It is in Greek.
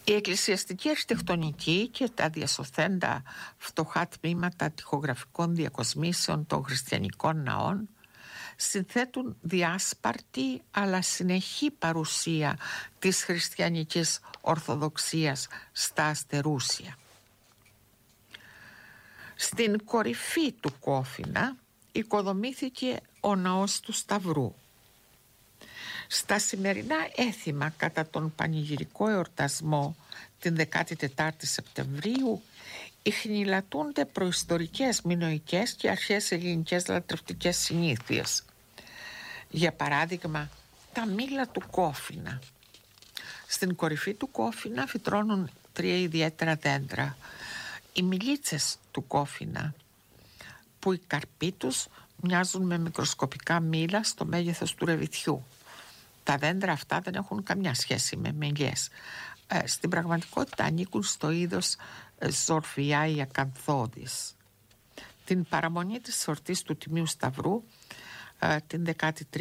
Η εκκλησιαστική αρχιτεκτονική και τα διασωθέντα φτωχά τμήματα τοιχογραφικών διακοσμήσεων των χριστιανικών ναών συνθέτουν διάσπαρτη αλλά συνεχή παρουσία της χριστιανικής ορθοδοξίας στα αστερούσια. Στην κορυφή του Κόφινα οικοδομήθηκε ο ναός του Σταυρού. Στα σημερινά έθιμα κατά τον πανηγυρικό εορτασμό την 14η Σεπτεμβρίου ιχνηλατούνται προϊστορικές μινωικές και αρχαίες ελληνικές λατρευτικές συνήθειες. Για παράδειγμα, τα μήλα του Κόφινα. Στην κορυφή του Κόφινα φυτρώνουν 3 ιδιαίτερα δέντρα. Οι μιλίτσες του Κόφινα, που οι καρποί τους μοιάζουν με μικροσκοπικά μήλα στο μέγεθος του ρεβιθιού. Τα δέντρα αυτά δεν έχουν καμιά σχέση με μελιές. Στην πραγματικότητα ανήκουν στο είδος Ζορφιάη ακανθώδης. Την παραμονή της εορτής του Τιμίου Σταυρού, την 13η